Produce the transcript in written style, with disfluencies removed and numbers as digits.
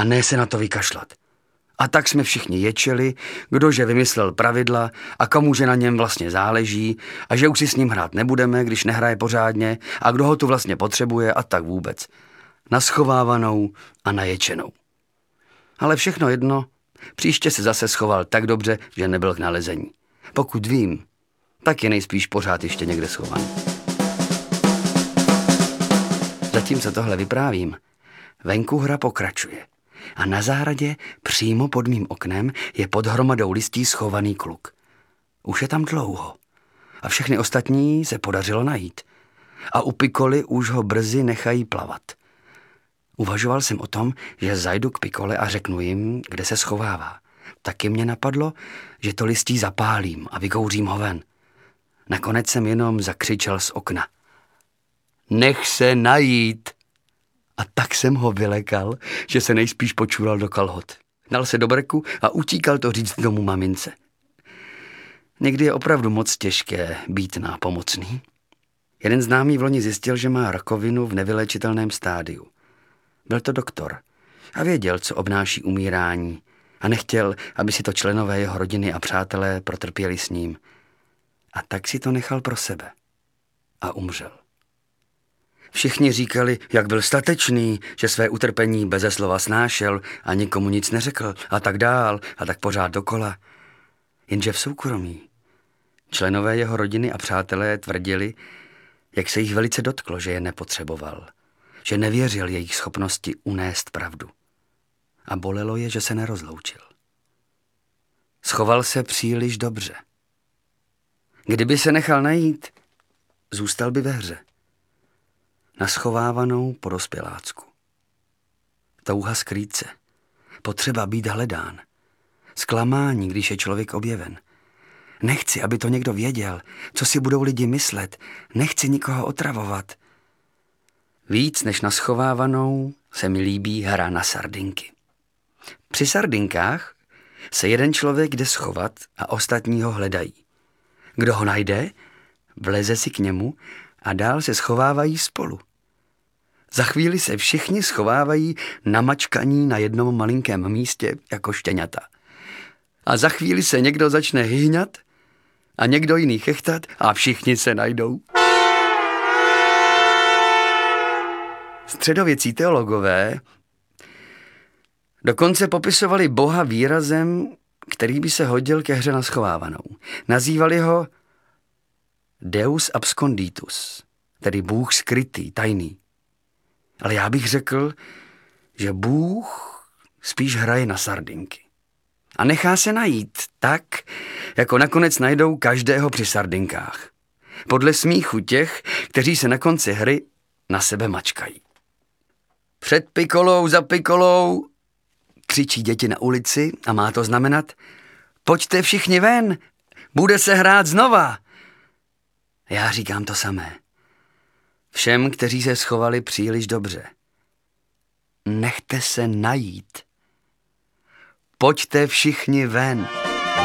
a ne se na to vykašlat. A tak jsme všichni ječeli, kdože vymyslel pravidla a komuže na něm vlastně záleží a že už si s ním hrát nebudeme, když nehraje pořádně a kdo ho tu vlastně potřebuje a tak vůbec. Naschovávanou a naječenou. Ale všechno jedno, příště se zase schoval tak dobře, že nebyl k nalezení. Pokud vím, tak je nejspíš pořád ještě někde schovaný. Zatímco tohle vyprávím, venku hra pokračuje. A na zahradě, přímo pod mým oknem, je pod hromadou listí schovaný kluk. Už je tam dlouho. A všechny ostatní se podařilo najít. A u Pikoly už ho brzy nechají plavat. Uvažoval jsem o tom, že zajdu k Pikole a řeknu jim, kde se schovává. Taky mě napadlo, že to listí zapálím a vykouřím ho ven. Nakonec jsem jenom zakřičel z okna. Nech se najít! A tak jsem ho vylekal, že se nejspíš počural do kalhot. Dal se do brku a utíkal to říct domů mamince. Někdy je opravdu moc těžké být nápomocný. Jeden známý v loni zjistil, že má rakovinu v nevylečitelném stádiu. Byl to doktor a věděl, co obnáší umírání a nechtěl, aby si to členové jeho rodiny a přátelé protrpěli s ním. A tak si to nechal pro sebe. A umřel. Všichni říkali, jak byl statečný, že své utrpení beze slova snášel a nikomu nic neřekl a tak dál a tak pořád dokola. Jenže v soukromí členové jeho rodiny a přátelé tvrdili, jak se jich velice dotklo, že je nepotřeboval, že nevěřil jejich schopnosti unést pravdu. A bolelo je, že se nerozloučil. Schoval se příliš dobře. Kdyby se nechal najít, zůstal by ve hře. Naschovávanou po dospělácku. Touha skrýt se. Potřeba být hledán. Zklamání, když je člověk objeven. Nechci, aby to někdo věděl, co si budou lidi myslet. Nechci nikoho otravovat. Víc než na schovávanou se mi líbí hra na sardinky. Při sardinkách se jeden člověk jde schovat a ostatní ho hledají. Kdo ho najde, vleze si k němu a dál se schovávají spolu. Za chvíli se všichni schovávají namačkaní na jednom malinkém místě jako štěňata. A za chvíli se někdo začne hyhňat a někdo jiný chechtat a všichni se najdou. Středověcí teologové dokonce popisovali Boha výrazem, který by se hodil ke hře na schovávanou. Nazývali ho Deus absconditus, tedy Bůh skrytý, tajný. Ale já bych řekl, že Bůh spíš hraje na sardinky. A nechá se najít tak, jako nakonec najdou každého při sardinkách. Podle smíchu těch, kteří se na konci hry na sebe mačkají. Před Pikolou za Pikolou, křičí děti na ulici a má to znamenat, pojďte všichni ven, bude se hrát znova. Já říkám to samé. Všem, kteří se schovali příliš dobře. Nechte se najít. Pojďte všichni ven.